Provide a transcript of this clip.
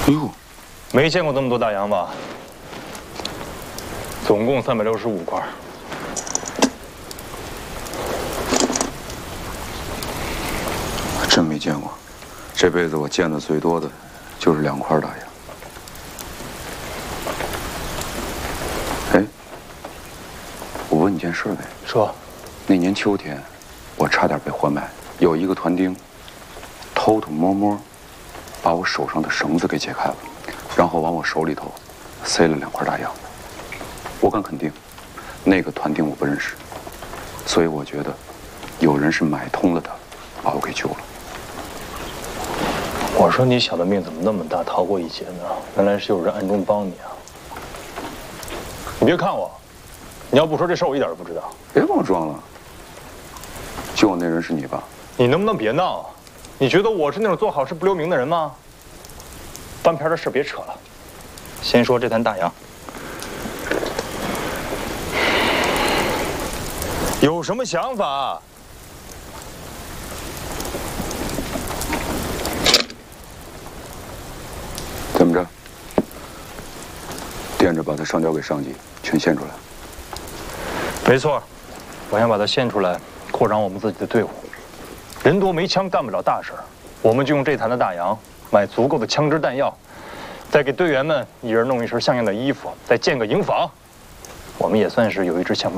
哟， 没见过这么多大洋吧？总共365块。 真没见过，这辈子我见的最多的就是2块大洋。哎，我问你件事呗。 说， 那年秋天，我差点被活埋，有一个团丁偷偷摸摸把我手上的绳子给解开了，然后往我手里头塞了2块大洋。我敢肯定，那个团丁我不认识，所以我觉得有人是买通了他，把我给救了。 我说你小的命怎么那么大，逃过一劫呢？原来是有人暗中帮你啊！你别看我，你要不说这事儿我一点都不知道。 别跟我装了，救我那人是你吧？ 你能不能别闹啊？你觉得我是那种做好事不留名的人吗？翻篇的事别扯了，先说这滩大洋，有什么想法？ 怎么着？惦着把他上交给上级，全献出来。 没错，我想把它献出来，扩张我们自己的队伍。人多没枪干不了大事儿，我们就用这坛的大洋买足够的枪支弹药，再给队员们一人弄一身像样的衣服，再建个营房，我们也算是有一支强。